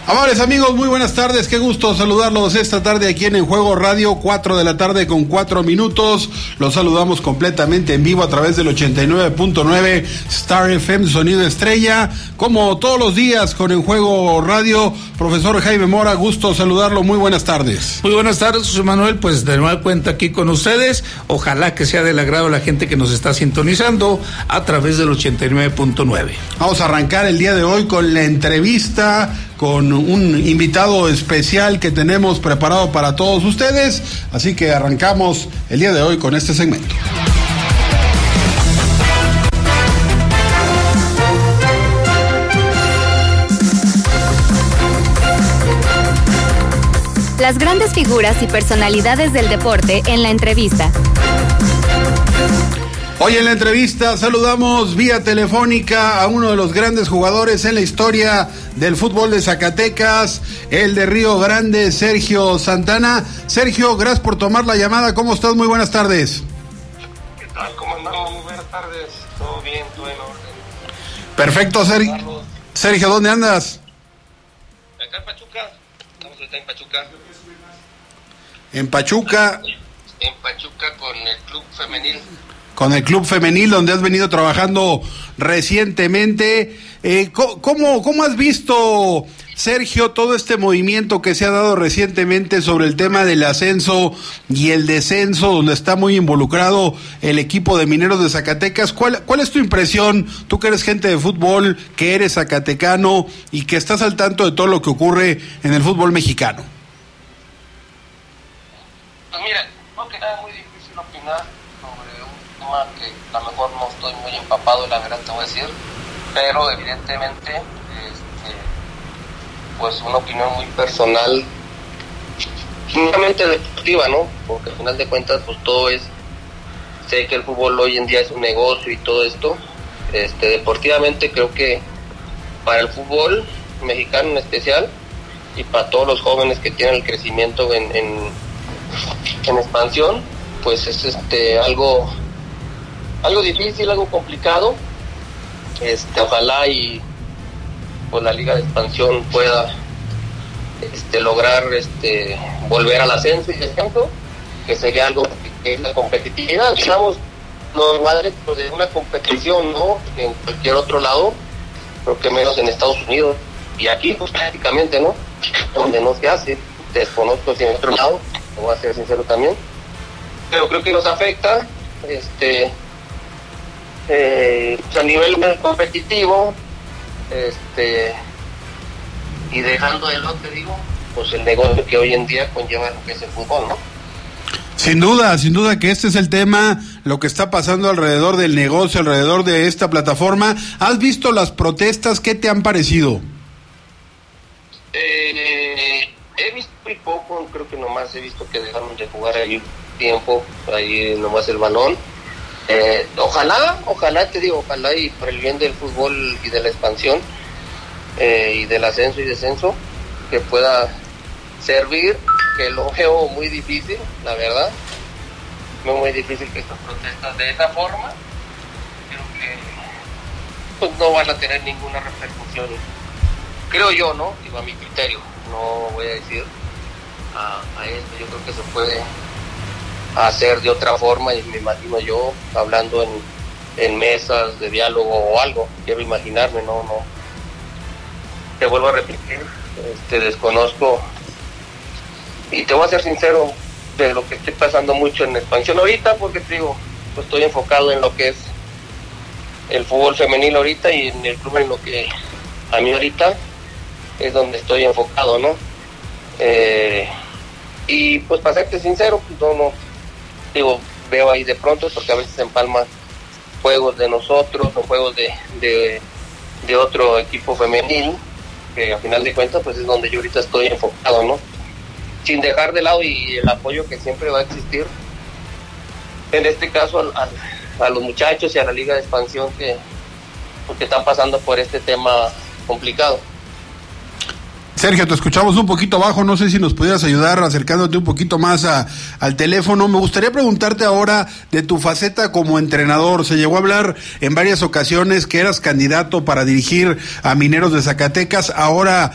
Amables amigos, muy buenas tardes, qué gusto saludarlos esta tarde aquí en Juego Radio, 4 de la tarde con 4 minutos. Los saludamos completamente en vivo a través del 89.9 Star FM, Sonido Estrella, como todos los días con En Juego Radio. Profesor Jaime Mora, gusto saludarlo, muy buenas tardes. Muy buenas tardes, José Manuel, pues de nueva cuenta aquí con ustedes. Ojalá que sea del agrado de la gente que nos está sintonizando a través del 89.9. Vamos a arrancar el día de hoy con la entrevista, con un invitado especial que tenemos preparado para todos ustedes, así que arrancamos el día de hoy con este segmento. Las grandes figuras y personalidades del deporte en la entrevista. Hoy en la entrevista saludamos vía telefónica a uno de los grandes jugadores en la historia del fútbol de Zacatecas, el de Río Grande, Sergio Santana. Sergio, gracias por tomar la llamada. ¿Cómo estás? Muy buenas tardes. ¿Qué tal? ¿Cómo andamos? Muy buenas tardes. ¿Todo bien? ¿Todo en orden? Perfecto, Sergio. Sergio, ¿dónde andas? Acá en Pachuca. Estamos ahorita en Pachuca. En Pachuca. En Pachuca con el club femenil. Con el club femenil, donde has venido trabajando recientemente. ¿Cómo has visto, Sergio, todo este movimiento que se ha dado recientemente sobre el tema del ascenso y el descenso, donde está muy involucrado el equipo de Mineros de Zacatecas? ¿Cuál es tu impresión? Tú que eres gente de fútbol, que eres zacatecano y que estás al tanto de todo lo que ocurre en el fútbol mexicano. Pues mira, no que nada, muy difícil opinar sobre un tema que a lo mejor no estoy muy empapado, la verdad te voy a decir, pero evidentemente pues una opinión muy personal, simplemente deportiva, ¿no? Porque al final de cuentas pues todo es, sé que el fútbol hoy en día es un negocio y todo esto, deportivamente creo que para el fútbol mexicano en especial y para todos los jóvenes que tienen el crecimiento en expansión, pues es algo difícil, algo complicado. Ojalá y pues la liga de expansión pueda lograr volver al ascenso y descenso, que sería algo que es la competitividad, digamos, normal de una competición, ¿no? En cualquier otro lado, creo que menos en Estados Unidos y aquí pues prácticamente, ¿no? Donde no se hace, desconozco si en otro lado, voy a ser sincero también, pero creo que nos afecta pues a nivel competitivo, y dejando de lado, te digo, pues el negocio que hoy en día conlleva lo que es el fútbol, ¿no? Sin duda que este es el tema, lo que está pasando alrededor del negocio, alrededor de esta plataforma. ¿Has visto las protestas? ¿Qué te han parecido? He visto muy poco, creo que nomás he visto que dejaron de jugar ahí un tiempo, ahí nomás el balón. Ojalá te digo, ojalá y por el bien del fútbol y de la expansión y del ascenso y descenso, que pueda servir, que lo veo muy difícil, la verdad, veo muy difícil que estas protestas de esa forma, creo que pues no van a tener ninguna repercusión, creo yo, ¿no? Digo, a mi criterio, no voy a decir a esto, yo creo que se puede hacer de otra forma, y me imagino yo hablando en mesas de diálogo o algo, quiero imaginarme, no te vuelvo a repetir, desconozco y te voy a ser sincero de lo que estoy pasando mucho en expansión ahorita, porque te digo, pues estoy enfocado en lo que es el fútbol femenil ahorita y en el club, en lo que a mí ahorita es donde estoy enfocado, ¿no? Y pues para serte sincero, pues no digo, veo ahí de pronto, porque a veces se empalman juegos de nosotros o juegos de otro equipo femenil, que a final de cuentas pues es donde yo ahorita estoy enfocado, ¿no? Sin dejar de lado y el apoyo que siempre va a existir, en este caso a los muchachos y a la liga de expansión que están pasando por este tema complicado. Sergio, te escuchamos un poquito bajo, no sé si nos pudieras ayudar acercándote un poquito más al teléfono. Me gustaría preguntarte ahora de tu faceta como entrenador. Se llegó a hablar en varias ocasiones que eras candidato para dirigir a Mineros de Zacatecas. Ahora